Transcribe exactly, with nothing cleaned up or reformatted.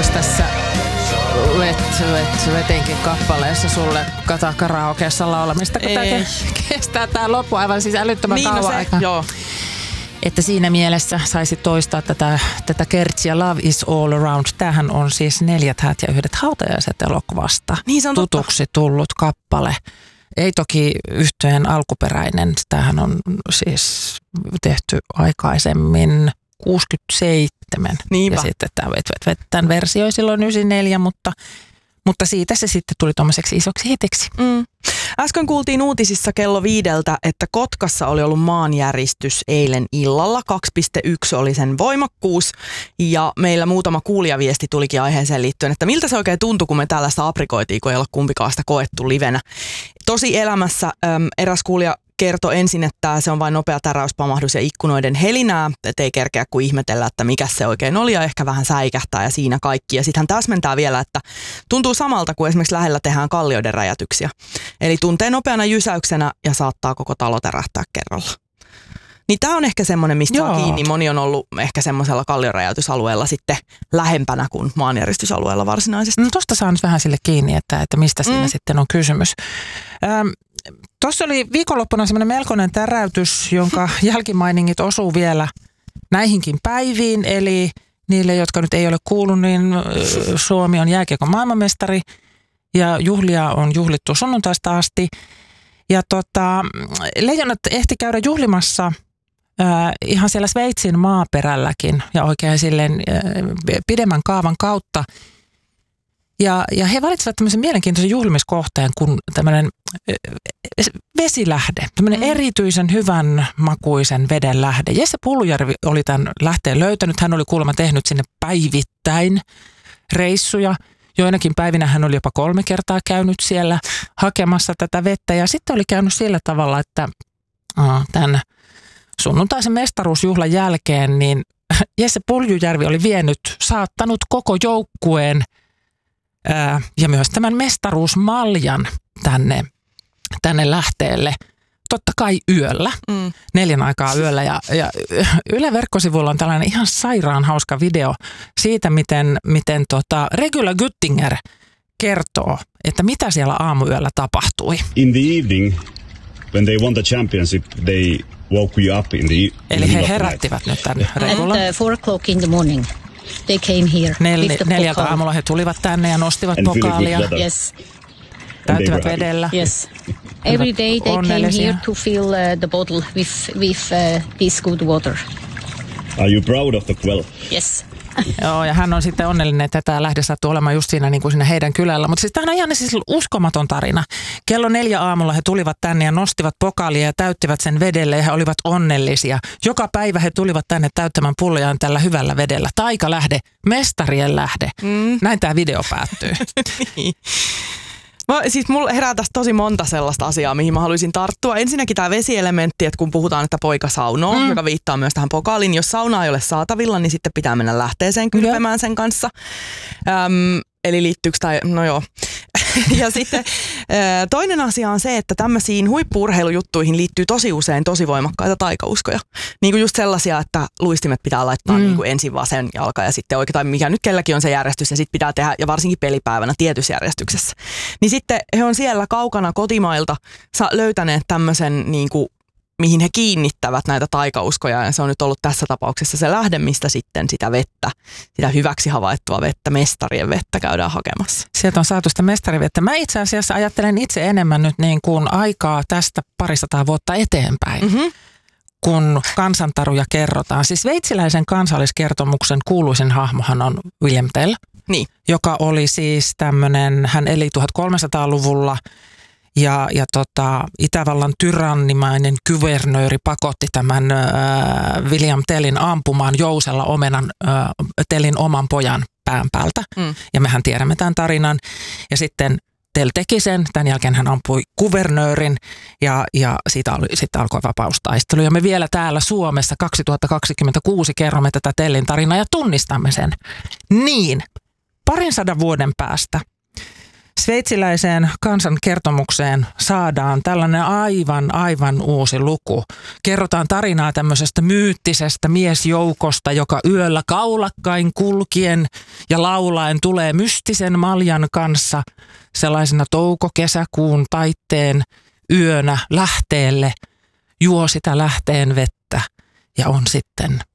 olisi tässä Wet, wet, wetinkin kappaleessa sulle kata karaokeessa laulamista, kun tämä kestää tämä loppu aivan siis älyttömän niin, kauan no se, aikaa. joo. Että siinä mielessä saisi toistaa tätä, tätä Kertsiä Love is all around. Tämähän on siis Neljät häät ja yhdet hautajaiset -elokuvasta niin, se on tutuksi tullut kappale. Ei toki yhtyeen alkuperäinen. Tämähän on siis tehty aikaisemmin kuusikymmentäseitsemän. Niinpä. Ja sitten tämä vet, vet, vet, tämän versio silloin yhdeksänkymmentäneljä, mutta, mutta siitä se sitten tuli tuommoiseksi isoksi hitiksi. Mm. Äsken kuultiin uutisissa kello viideltä, että Kotkassa oli ollut maanjäristys eilen illalla. kaksi pilkku yksi oli sen voimakkuus ja meillä muutama kuulijaviesti tulikin aiheeseen liittyen, että miltä se oikein tuntui, kun me tällaista aprikoitiin, kun ei ole kumpikaan sitä koettu livenä. Tosi elämässä äm, eräs kuulija kertoi ensin, että se on vain nopea täräyspamahdus ja ikkunoiden helinää, ettei kerkeä kuin ihmetellä, että mikä se oikein oli ja ehkä vähän säikähtää ja siinä kaikki. Ja sitten hän täsmentää vielä, että tuntuu samalta kuin esimerkiksi lähellä tehdään kallioiden räjätyksiä. Eli tuntee nopeana jysäyksenä ja saattaa koko talo tärähtää kerralla. Niin tämä on ehkä semmoinen, mistä Joo. saa kiinni. Moni on ollut ehkä semmoisella kallioräjäytysalueella sitten lähempänä kuin maanjäristysalueella varsinaisesti. No tosta saa nyt vähän sille kiinni, että, että mistä siinä Mm. sitten on kysymys. Ähm, Tuossa oli viikonloppuna semmoinen melkoinen täräytys, jonka jälkimainingit osuu vielä näihinkin päiviin. Eli niille, jotka nyt ei ole kuullut, niin Suomi on jääkiekon maailmanmestari ja juhlia on juhlittu sunnuntaista asti. Ja tota, Leijonat ehti käydä juhlimassa äh, ihan siellä Sveitsin maaperälläkin ja oikein silleen äh, pidemmän kaavan kautta. Ja, ja he valitsivat tämmöisen mielenkiintoisen juhlimiskohteen kuin tämmöinen vesilähde, tämmöinen mm. erityisen hyvän makuisen veden lähde. Jesse Pullujärvi oli tämän lähteen löytänyt. Hän oli kuulemma tehnyt sinne päivittäin reissuja. Joinakin päivinä hän oli jopa kolme kertaa käynyt siellä hakemassa tätä vettä. Ja sitten oli käynyt sillä tavalla, että aa, tämän sunnuntaisen mestaruusjuhlan jälkeen niin Jesse Puljujärvi oli vienyt, saattanut koko joukkueen ää, ja myös tämän mestaruusmaljan tänne, tänne lähteelle. Totta kai yöllä, mm. neljän aikaa yöllä. Ja, ja Yle verkkosivuilla on tällainen ihan sairaan hauska video siitä, miten, miten tota Regula Güttinger kertoo, että mitä siellä aamuyöllä tapahtui. In the evening, when they won the championship, they woke you up in the Eli he herättivät nyt tämän Regulan. At uh, four o'clock in the morning, they came here. Nel- neljältä aamulla he tulivat tänne ja nostivat And pokaalia. Yes. Täyttivät vedellä. Yes. Every day they came here to fill uh, the bottle with, with uh, this good water. Are you proud of the well? Yes. Joo, ja hän on sitten onnellinen, että tämä lähde sattuu olemaan just siinä, niin kuin siinä heidän kylällä. Mutta siis tämähän on ihan siis uskomaton tarina. Kello neljä aamulla he tulivat tänne ja nostivat pokaalia ja täyttivät sen vedelle ja he olivat onnellisia. Joka päivä he tulivat tänne täyttämään pullojaan tällä hyvällä vedellä. Taikalähde, mestarien lähde. Mm. Näin tämä video päättyy. Mä, siis mulla herää tästä tosi monta sellaista asiaa, mihin mä haluaisin tarttua. Ensinnäkin tämä vesielementti, että kun puhutaan, että poika saunoo, mm. joka viittaa myös tähän pokaaliin. Jos saunaa ei ole saatavilla, niin sitten pitää mennä lähteeseen kylpemään sen kanssa. Öm, eli liittyykö tämä, no joo. Ja sitten toinen asia on se, että tämmöisiin huippu-urheilujuttuihin liittyy tosi usein tosi voimakkaita taikauskoja. Niin kuin just sellaisia, että luistimet pitää laittaa mm. niin kuin ensin vasen jalka ja sitten oikein, tai mikä nyt kelläkin on se järjestys, ja sitten pitää tehdä, ja varsinkin pelipäivänä tietyssä järjestyksessä. Niin sitten he on siellä kaukana kotimailta löytäneet tämmöisen niin kuin mihin he kiinnittävät näitä taikauskoja, ja se on nyt ollut tässä tapauksessa se lähde, mistä sitten sitä vettä, sitä hyväksi havaittua vettä, mestarien vettä käydään hakemassa. Sieltä on saatu sitä mestarivettä. Mä itse asiassa ajattelen itse enemmän nyt niin kuin aikaa tästä parisataa vuotta eteenpäin, mm-hmm. kun kansantaruja kerrotaan. Siis sveitsiläisen kansalliskertomuksen kuuluisin hahmohan on William Tell, niin. joka oli siis tämmöinen, hän eli tuhatkolmesataaluvulla, Ja, ja tota, Itävallan tyrannimainen kuvernööri pakotti tämän äh, William Tellin ampumaan jousella omenan äh, Tellin oman pojan pään päältä. Mm. Ja mehän tiedämme tämän tarinan. Ja sitten Tell teki sen, tämän jälkeen hän ampui kuvernöörin ja, ja siitä oli, sitten alkoi vapaustaistelu. Ja me vielä täällä Suomessa kaksituhattakaksikymmentäkuusi kerromme tätä Tellin tarinaa ja tunnistamme sen. Niin, parin sadan vuoden päästä Sveitsiläiseen kansankertomukseen saadaan tällainen aivan, aivan uusi luku. Kerrotaan tarinaa tämmöisestä myyttisestä miesjoukosta, joka yöllä kaulakkain kulkien ja laulaen tulee mystisen maljan kanssa sellaisena touko-kesäkuun taitteen yönä lähteelle, juo sitä lähteen vettä ja on sitten